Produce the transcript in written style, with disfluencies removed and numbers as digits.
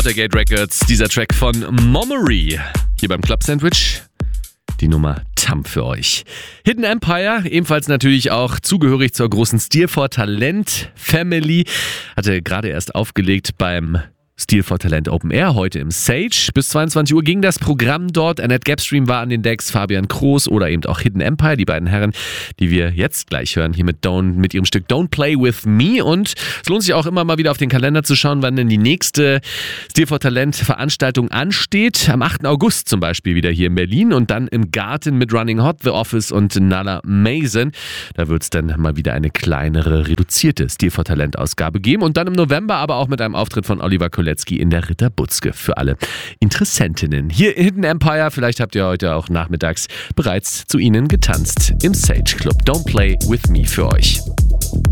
Watergate Records, dieser Track von Momery. Hier beim Club Sandwich die Nummer Thumb für euch. Hidden Empire, ebenfalls natürlich auch zugehörig zur großen Steel for Talent Family, hatte gerade erst aufgelegt beim Steel for Talent Open Air, heute im Sage. Bis 22 Uhr ging das Programm dort. Annette Gapstream war an den Decks, Fabian Kroos oder eben auch Hidden Empire, die beiden Herren, die wir jetzt gleich hören, hier mit ihrem Stück Don't Play With Me. Und es lohnt sich auch immer mal wieder auf den Kalender zu schauen, wann denn die nächste Steel for Talent Veranstaltung ansteht. Am 8. August zum Beispiel wieder hier in Berlin und dann im Garten mit Running Hot, The Office und Nala Mason. Da wird es dann mal wieder eine kleinere, reduzierte Steel for Talent Ausgabe geben. Und dann im November aber auch mit einem Auftritt von Oliver Kolecki in der Ritter Butzke für alle Interessentinnen. Hier Hidden Empire, vielleicht habt ihr heute auch nachmittags bereits zu ihnen getanzt im Sage Club. Don't Play With Me für euch.